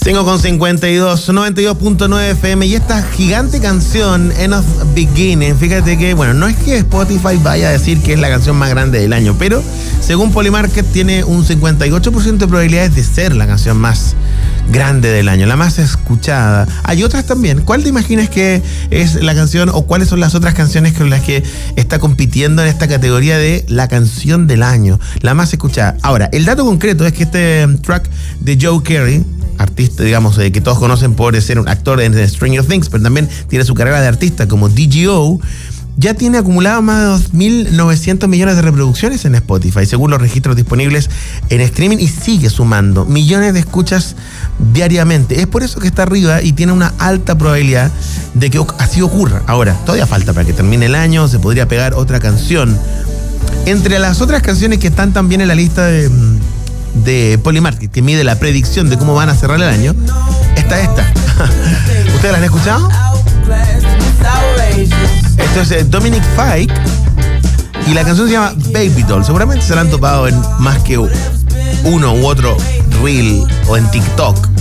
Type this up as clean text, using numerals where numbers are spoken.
Tengo con 52, 92.9 FM y esta gigante canción, End of Beginning, fíjate que, bueno, no es que Spotify vaya a decir que es la canción más grande del año, pero según Polymarket tiene un 58% de probabilidades de ser la canción más grande del año, la más escuchada. Hay otras también. ¿Cuál te imaginas que es la canción o cuáles son las otras canciones con las que está compitiendo en esta categoría de la canción del año, la más escuchada? Ahora, el dato concreto es que este track de Joe Carey, artista, digamos, que todos conocen por ser un actor en Stranger Things, pero también tiene su carrera de artista como DGO, ya tiene acumulado más de 2.900 millones de reproducciones en Spotify, según los registros disponibles en streaming, y sigue sumando millones de escuchas diariamente. Es por eso que está arriba y tiene una alta probabilidad de que así ocurra. Ahora, todavía falta para que termine el año, se podría pegar otra canción. Entre las otras canciones que están también en la lista de Polymarket, que mide la predicción de cómo van a cerrar el año, está esta. ¿Ustedes la han escuchado? Esto es Dominic Fike y la canción se llama Baby Doll. Seguramente se la han topado en más que uno u otro reel o en TikTok.